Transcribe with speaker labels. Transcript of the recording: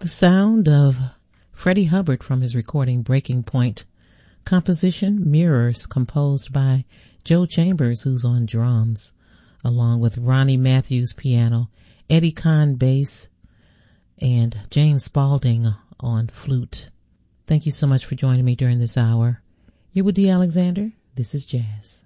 Speaker 1: The sound of Freddie Hubbard from his recording Breaking Point. Composition Mirrors, composed by Joe Chambers, who's on drums, along with Ronnie Matthews piano, Eddie Kahn bass, and James Spaulding on flute. Thank you so much for joining me during this hour. You're with Dee Alexander. This is Jazz.